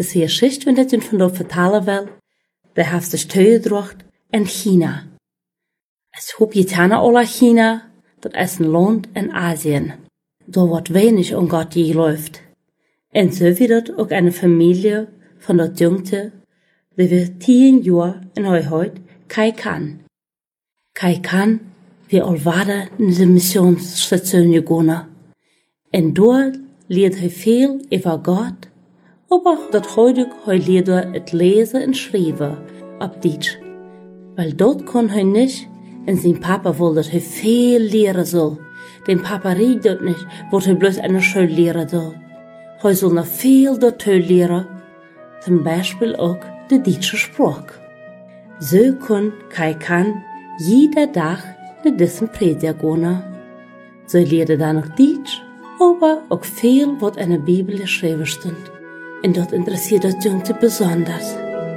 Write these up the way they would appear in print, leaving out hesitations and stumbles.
de Geschichte, wenn das von dort vertalen will, der hat sich teugedrocht in China. Es hob getan alla China, dat is een land in Asien. Da wordt wenig om Gott geläuft. En so wie dat ook eine Familie von dat Jungte, die wir 10 Jahre in heute Kai Kan. Kai Kan, wie al waren in de Missionsstation gegangen. En dort leert hij veel over Gott, aber dat heute leert het lezen en schrijven op Deutsch. Weil dort kon hij niet, en zijn papa wil dat hij veel leren zal. Den papa reed dat niet, wat hij bloos aan de school leren zal. Hij zal nog veel dat leren, zum Beispiel ook de Duitse spraak. Zo kon Kai Kan jeder dag naar dessen prediger gaan. Ze leerde dan nog Duits, aber ook veel wat in de Bibel geschreven stond. En dat interesseert dat jongte besonders.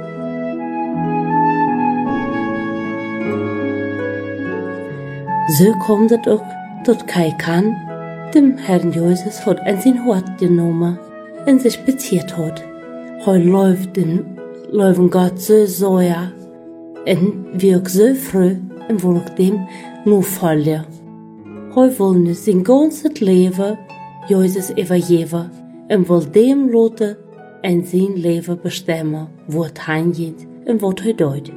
So kommt es auch, dass Kai Kan dem Herrn Jesus hat in sein Hort genommen und sich beziert hat. Er läuft den Gott so sehr und wirkt so früh und will auch dem nur folgen. Er will nicht sein ganzes Leben Jesus übergeben und will dem lassen in sein Leben bestimmen, wo es hingeht und was er tut.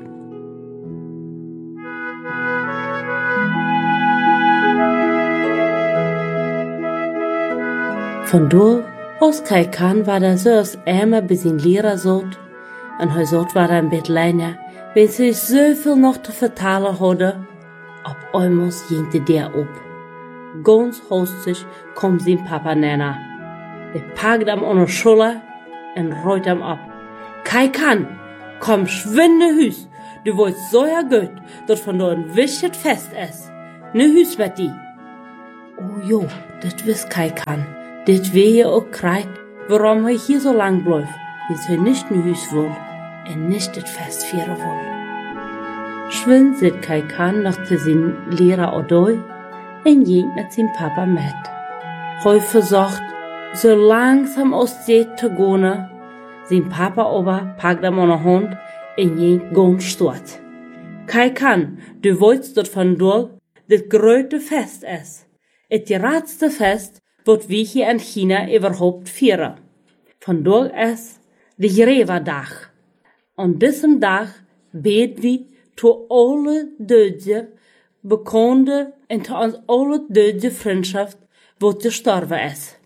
Von dort aus Kai Kan war er so als Ämer bis in Lehrer sagt, und er sagt war er ein bisschen länger, wenn sie so viel noch zu vertalen hatte, ab einmal ging der ab. Ganz hastig kommt sein Papa näher. Er packt ihm an der Schulter und rollt ihm ab. Kai Kan, komm schwinde Hüs, du wolltest so ja gut, dass von dort ein wichtig Fest ist. Ne Hüs wird die. Oh jo, das wisst Kai Kan. Dit wehe ook krijgt waarom hij hier zo lang blijft, bis hij nicht naar huis wil en nicht het Fest vieren wil. Schwind zit Kai Kan noch zu zijn leraar Odoi en ging met zijn papa met. Hij versucht, so langsam aus zee te gaan. Zijn papa aber packt hem aan de hand en ging ganz stort. Kai Kan, du wolltest dat vandaag dit grote Fest is. Het grootste Fest wat wir hier in China überhaupt feiern. Von dort ist der Greva-Dag. An diesem Tag beten wir zu alle Döden, Bekannte und zu uns alle Döden Freundschaft, wat gestorben ist.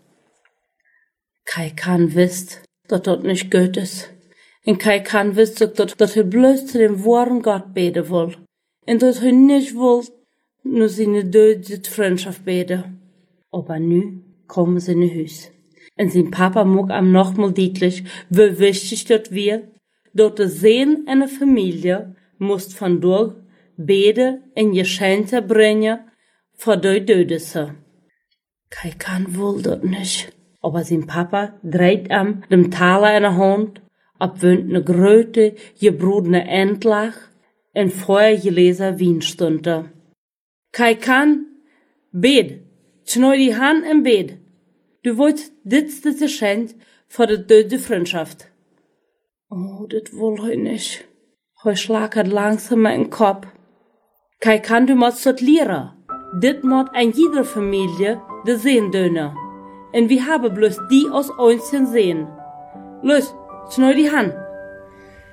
Kai Kan wisst, dass das nicht gut ist. Und Kai Kan wisst auch, dass er bloß zu dem wahren Gott beten will. Und dass er nicht will, nur seine Döden Freundschaft beten. Aber nu kommen sie in Hus. Und sein Papa mag am nochmal deutlich, wie wichtig das wird, dass der Sehen einer Familie muss von dort beten und Geschenke bringen für die Dödese. Kai Kan will das nicht. Aber sein Papa dreht ihm dem Taler in der Hand, abwöhnt ne Gröte, gebrodene Endlach und vorher gelesen Wienstunde. Kai Kan, bet! Schneu die Hand im Bett. Du wolltest das Geschenk für die döde Freundschaft. Oh, das will ich nicht. Heu schlagert langsam meinen Kopf. Kai Kan, du musst das lernen. Das muss in jeder Familie de sehen döne. Und wir haben bloß die aus uns sehen. Los, schneu die Hand.